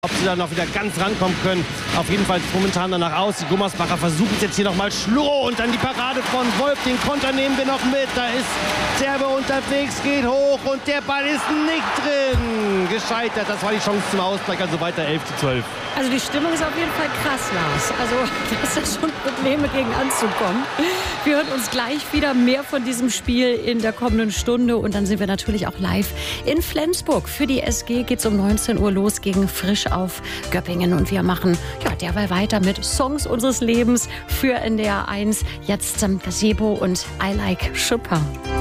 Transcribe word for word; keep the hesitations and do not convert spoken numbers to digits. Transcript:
Ob sie da noch wieder ganz rankommen können. Auf jeden Fall momentan danach aus. Die Gummersbacher versuchen es jetzt hier nochmal. Schlurro und dann die Parade von Wolf. Den Konter nehmen wir noch mit. Da ist Zerbe unterwegs, geht hoch und der Ball ist nicht drin. Gescheitert. Das war die Chance zum Ausgleich. Also weiter elf zu zwölf. Also die Stimmung ist auf jeden Fall krass, Lars. Also das ist schon Probleme gegen anzukommen. Wir hören uns gleich wieder mehr von diesem Spiel in der kommenden Stunde. Und dann sind wir natürlich auch live in Flensburg. Für die S G geht es um neunzehn Uhr los gegen Frisch auf Göppingen. Und wir machen ja, derweil weiter mit Songs unseres Lebens für N D R eins. Jetzt ähm, Gazebo und I Like Chopin.